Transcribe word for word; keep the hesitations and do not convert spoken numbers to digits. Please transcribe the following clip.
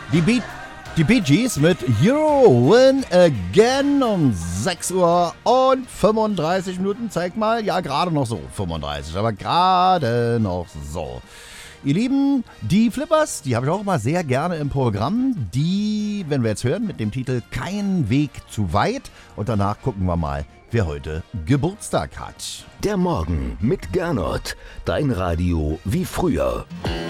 Die Bee, die Bee Gees mit You Win Again um sechs Uhr und fünfunddreißig Minuten. Zeig mal, ja, gerade noch so, fünfunddreißig, aber gerade noch so. Ihr Lieben, die Flippers, die habe ich auch mal sehr gerne im Programm. Die, wenn wir jetzt hören, mit dem Titel Kein Weg zu weit. Und danach gucken wir mal, wer heute Geburtstag hat. Der Morgen mit Gernot. Dein Radio wie früher.